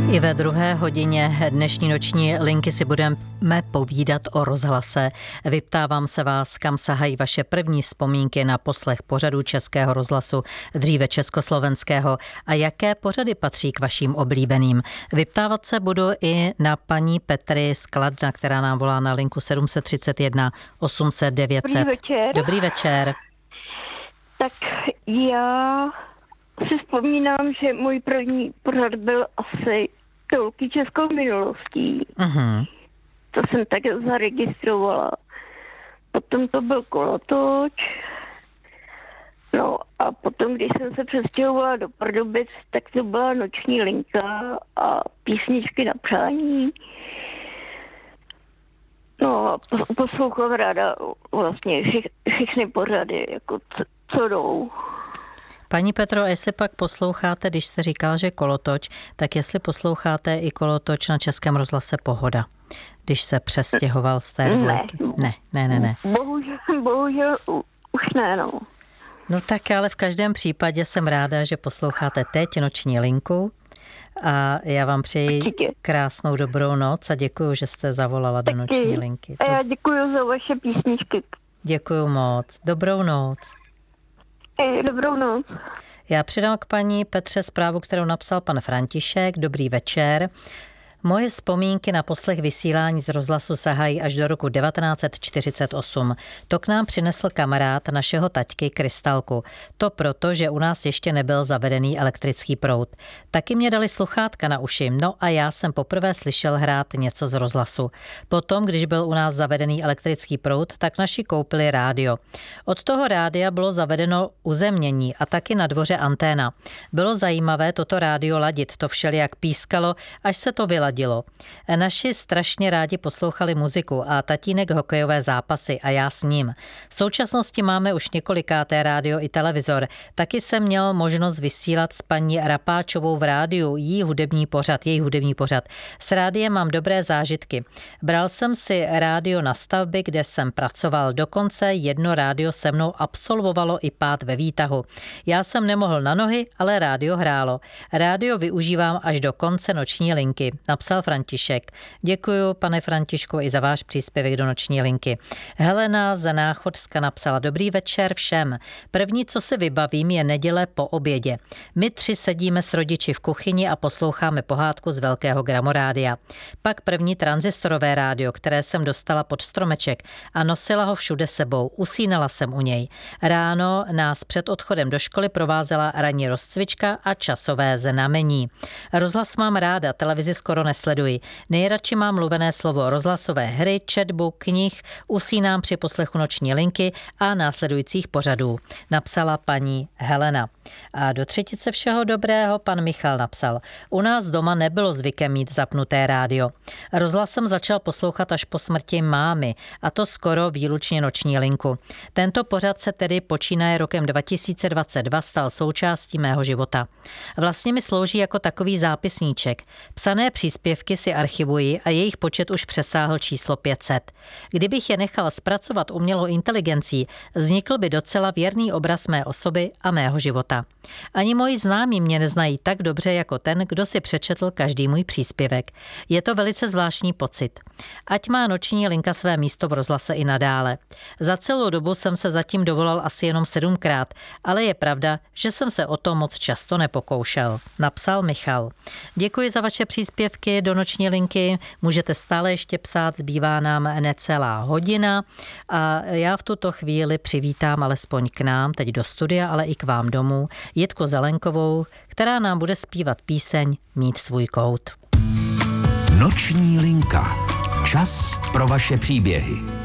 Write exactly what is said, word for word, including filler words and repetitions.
I ve druhé hodině dnešní noční linky si budeme povídat o rozhlase. Vyptávám se vás, kam sahají vaše první vzpomínky na poslech pořadů Českého rozhlasu, dříve československého, a jaké pořady patří k vašim oblíbeným. Vyptávat se budu i na paní Petry z Kladna, která nám volá na linku sedm set třicet jedna osm set devět set. Dobrý večer. Dobrý večer. Tak já si vzpomínám, že můj první pořad byl asi Tolky českou minulostí. Uh-huh. To jsem tak zaregistrovala. Potom to byl Kolotoč. No a potom, když jsem se přestěhovala do Pardubic, tak to byla Noční linka a písničky na přání. No a poslouchám ráda vlastně všechny pořady, jako co, co jdou. Paní Petro, jestli pak posloucháte, když jste říkal, že Kolotoč, tak jestli posloucháte i Kolotoč na Českém rozhlase Pohoda, když se přestěhoval z té dvojky? Ne, ne, ne, ne. Bohužel, bohužel už ne, no. No tak ale v každém případě jsem ráda, že posloucháte teď Noční linku a já vám přeji krásnou dobrou noc a děkuju, že jste zavolala do Noční linky. A já děkuju za vaše písničky. Děkuju moc. Dobrou noc. Dobrou noc. Já přidám k paní Petře zprávu, kterou napsal pan František. Dobrý večer. Moje vzpomínky na poslech vysílání z rozhlasu sahají až do roku devatenáct set čtyřicet osm. To k nám přinesl kamarád našeho taťky Krystalku. To proto, že u nás ještě nebyl zavedený elektrický proud. Taky mě dali sluchátka na uši, no a já jsem poprvé slyšel hrát něco z rozhlasu. Potom, když byl u nás zavedený elektrický proud, tak naši koupili rádio. Od toho rádia bylo zavedeno uzemnění a taky na dvoře anténa. Bylo zajímavé toto rádio ladit, to všelijak pískalo, až se to vyladilo. Naši strašně rádi poslouchali muziku a tatínek hokejové zápasy a já s ním. V současnosti máme už několikáté rádio i televizor. Taky jsem měl možnost vysílat s paní Rapáčovou v rádiu jí hudební pořad, její hudební pořad. S rádiem mám dobré zážitky. Bral jsem si rádio na stavby, kde jsem pracoval. Dokonce jedno rádio se mnou absolvovalo i pád ve výtahu. Já jsem nemohl na nohy, ale rádio hrálo. Rádio využívám až do konce Noční linky. Napsal František. Děkuju, pane Františku, i za váš příspěvek do Noční linky. Helena z Náchodska napsala: Dobrý večer všem. První, co si vybavím, je neděle po obědě. My tři sedíme s rodiči v kuchyni a posloucháme pohádku z velkého gramorádia. Pak první tranzistorové rádio, které jsem dostala pod stromeček a nosila ho všude sebou. Usínala jsem u něj. Ráno nás před odchodem do školy provázela ranní rozcvička a časové znamení. Rozhlas mám ráda, televizi skoro nesleduji. Nejradši mám mluvené slovo, rozhlasové hry, četbu, knih, usínám při poslechu Noční linky a následujících pořadů. Napsala paní Helena. A do třetice všeho dobrého pan Michal napsal: U nás doma nebylo zvykem mít zapnuté rádio. Rozhlas jsem začal poslouchat až po smrti mámy, a to skoro výlučně Noční linku. Tento pořad se tedy počínaje rokem dva tisíce dvacet dva stal součástí mého života. Vlastně mi slouží jako takový zápisníček. Psané příspěvky si archivuji a jejich počet už přesáhl číslo pět set. Kdybych je nechal zpracovat umělou inteligencí, vznikl by docela věrný obraz mé osoby a mého života. Ani moji známí mě neznají tak dobře jako ten, kdo si přečetl každý můj příspěvek. Je to velice zvláštní pocit. Ať má Noční linka své místo v rozhlase i nadále. Za celou dobu jsem se zatím dovolal asi jenom sedmkrát, ale je pravda, že jsem se o to moc často nepokoušel. Napsal Michal. Děkuji za vaše příspěvky do Noční linky. Můžete stále ještě psát, zbývá nám necelá hodina a já v tuto chvíli přivítám alespoň k nám, teď do studia, ale i k vám domů, Jitku Zelenkovou, která nám bude zpívat píseň Mít svůj kout. Noční linka. Čas pro vaše příběhy.